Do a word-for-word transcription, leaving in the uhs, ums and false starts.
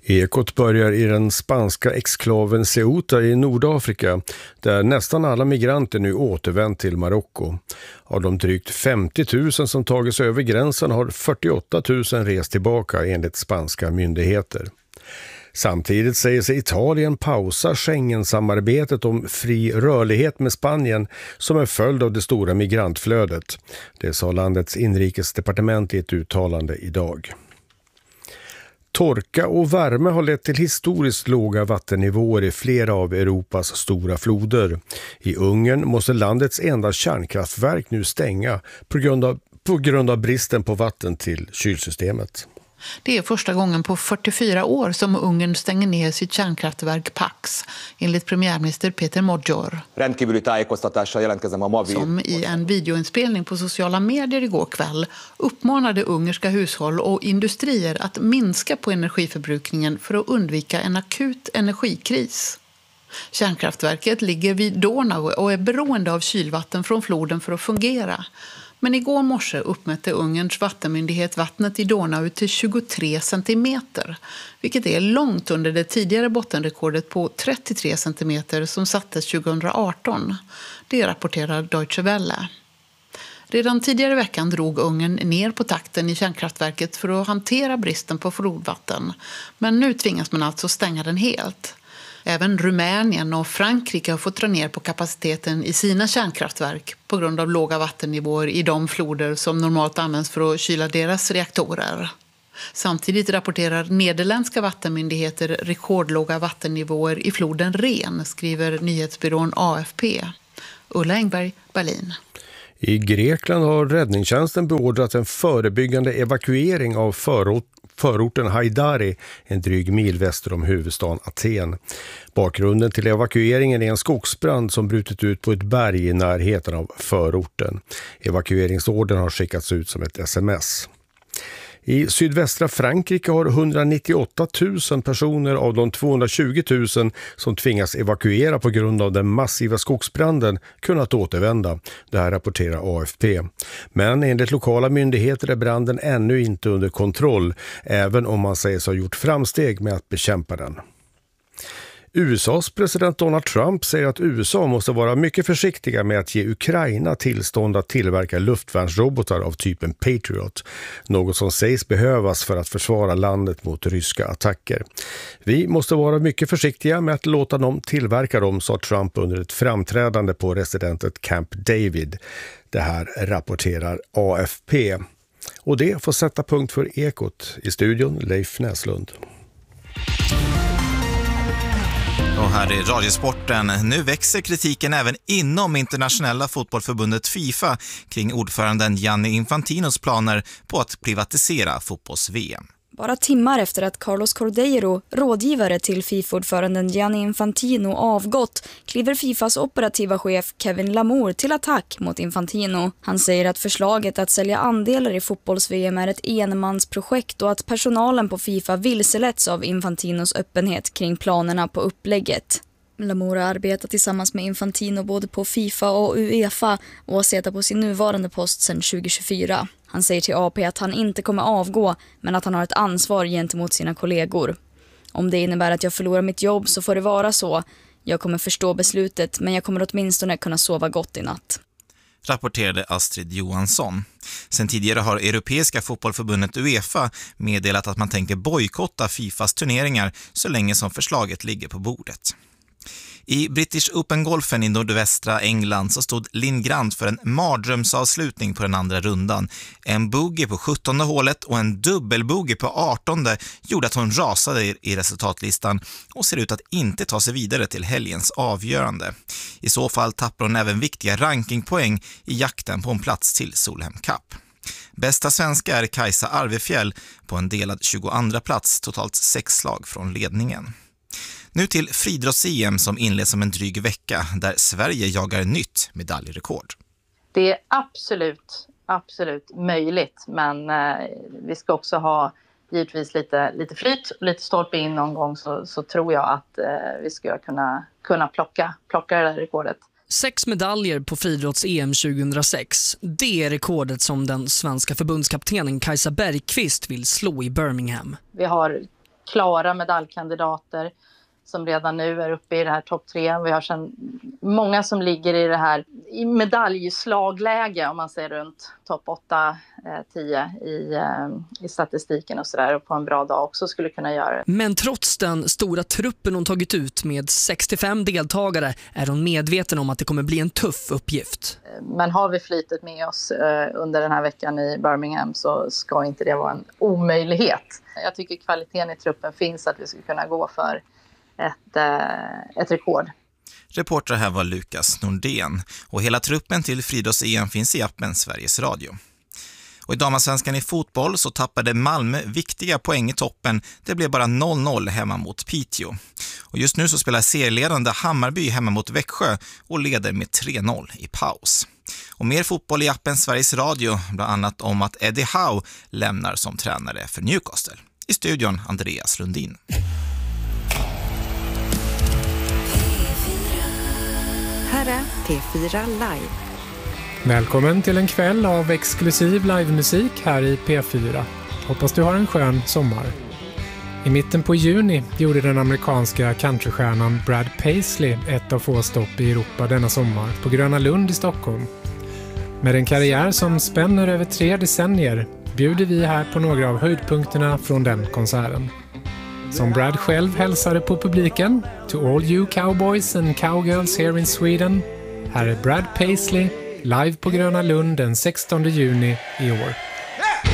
Ekot börjar i den spanska exklaven Ceuta i Nordafrika, där nästan alla migranter nu återvänt till Marocko. Av de drygt femtio tusen som tagits över gränsen har fyrtioåtta tusen rest tillbaka enligt spanska myndigheter. Samtidigt säger sig Italien pausa Schengen-samarbetet om fri rörlighet med Spanien som en följd av det stora migrantflödet. Det sa landets inrikesdepartement i ett uttalande idag. Torka och värme har lett till historiskt låga vattennivåer i flera av Europas stora floder. I Ungern måste landets enda kärnkraftverk nu stänga på grund av, på grund av bristen på vatten till kylsystemet. Det är första gången på fyrtiofyra år som Ungern stänger ner sitt kärnkraftverk Pax, enligt premiärminister Peter Magyar. Som i en videoinspelning på sociala medier igår kväll uppmanade ungerska hushåll och industrier att minska på energiförbrukningen för att undvika en akut energikris. Kärnkraftverket ligger vid Donau och är beroende av kylvatten från floden för att fungera. Men igår morse uppmätte Ungerns vattenmyndighet vattnet i Donau till tjugotre centimeter, vilket är långt under det tidigare bottenrekordet på trettiotre centimeter som sattes tjugohundraarton. Det rapporterar Deutsche Welle. Redan tidigare i veckan drog Ungern ner på takten i kärnkraftverket för att hantera bristen på flodvatten. Men nu tvingas man alltså stänga den helt. Även Rumänien och Frankrike har fått dra ner på kapaciteten i sina kärnkraftverk på grund av låga vattennivåer i de floder som normalt används för att kyla deras reaktorer. Samtidigt rapporterar nederländska vattenmyndigheter rekordlåga vattennivåer i floden Ren, skriver nyhetsbyrån A F P. Ulla Engberg, Berlin. I Grekland har räddningstjänsten beordrat en förebyggande evakuering av förort förorten Haidari, en dryg mil väster om huvudstaden Aten. Bakgrunden till evakueringen är en skogsbrand som brutit ut på ett berg i närheten av förorten. Evakueringsordern har skickats ut som ett sms. I sydvästra Frankrike har etthundranittioåtta tusen personer av de tvåhundratjugo tusen som tvingas evakuera på grund av den massiva skogsbranden kunnat återvända. Det här rapporterar A F P. Men enligt lokala myndigheter är branden ännu inte under kontroll, även om man säger sig ha gjort framsteg med att bekämpa den. U S A:s president Donald Trump säger att U S A måste vara mycket försiktiga med att ge Ukraina tillstånd att tillverka luftvärnsrobotar av typen Patriot, något som sägs behövas för att försvara landet mot ryska attacker. Vi måste vara mycket försiktiga med att låta dem tillverka dem, sa Trump under ett framträdande på residentet Camp David. Det här rapporterar A F P. Och det får sätta punkt för Ekot. I studion Leif Näslund. Och här är Radiosporten. Nu växer kritiken även inom internationella fotbollförbundet FIFA kring ordföranden Gianni Infantinos planer på att privatisera fotbolls-V M. Bara timmar efter att Carlos Cordeiro, rådgivare till FIFA-ordföranden Gianni Infantino, avgått, kliver FIFAs operativa chef Kevin Lamour till attack mot Infantino. Han säger att förslaget att sälja andelar i fotbolls-V M är ett enmansprojekt och att personalen på FIFA vilseletts av Infantinos öppenhet kring planerna på upplägget. Lamour har arbetat tillsammans med Infantino både på FIFA och UEFA och har suttit på sin nuvarande post sedan tjugo tjugofyra. Han säger till A P att han inte kommer avgå, men att han har ett ansvar gentemot sina kollegor. Om det innebär att jag förlorar mitt jobb så får det vara så. Jag kommer förstå beslutet, men jag kommer åtminstone kunna sova gott i natt. Rapporterade Astrid Johansson. Sen tidigare har Europeiska fotbollförbundet UEFA meddelat att man tänker bojkotta FIFAs turneringar så länge som förslaget ligger på bordet. I British Open-golfen i nordvästra England så stod Linn Grant för en mardrömsavslutning på den andra rundan. En bogey på sjuttonde hålet och en dubbelbogey på artonde gjorde att hon rasade i resultatlistan och ser ut att inte ta sig vidare till helgens avgörande. I så fall tappar hon även viktiga rankingpoäng i jakten på en plats till Solheim Cup. Bästa svenska är Kajsa Arvefjäll på en delad tjugoandra plats, totalt sex slag från ledningen. Nu till friidrotts-E M som inleds om en dryg vecka där Sverige jagar nytt medaljrekord. Det är absolut, absolut möjligt, men eh, vi ska också ha givetvis lite, lite flyt, lite stolpe in någon gång, så, så tror jag att eh, vi ska kunna, kunna plocka, plocka det där rekordet. Sex medaljer på friidrotts-E M tjugohundrasex. Det är rekordet som den svenska förbundskaptenen Kajsa Bergqvist vill slå i Birmingham. Vi har klara medaljkandidater som redan nu är uppe i det här topp tre. Vi har sedan många som ligger i det här i medaljslagläge, om man säger runt topp åtta tio i, i statistiken och sådär, och på en bra dag också skulle kunna göra det. Men trots den stora truppen hon tagit ut med sextiofem deltagare är hon medveten om att det kommer bli en tuff uppgift. Men har vi flytet med oss under den här veckan i Birmingham så ska inte det vara en omöjlighet. Jag tycker kvaliteten i truppen finns att vi ska kunna gå för ett, ett rekord. Reporter här var Lukas Nordén och hela truppen till friidrotts-E M finns i appen Sveriges Radio. Och i damallsvenskan i fotboll så tappade Malmö viktiga poäng i toppen. Det blev bara noll noll hemma mot Piteå. Och just nu så spelar serieledande Hammarby hemma mot Växjö och leder med tre noll i paus. Och mer fotboll i appen Sveriges Radio, bland annat om att Eddie Howe lämnar som tränare för Newcastle. I studion Andreas Lundin. Här är P fyra Live. Välkommen till en kväll av exklusiv livemusik här i P fyra. Hoppas du har en skön sommar. I mitten på juni gjorde den amerikanska countrystjärnan Brad Paisley ett av få stopp i Europa denna sommar på Gröna Lund i Stockholm. Med en karriär som spänner över tre decennier bjuder vi här på några av höjdpunkterna från den konserten. Som Brad själv hälsade på publiken, to all you cowboys and cowgirls here in Sweden, här är Brad Paisley live på Gröna Lund den sextonde juni i år.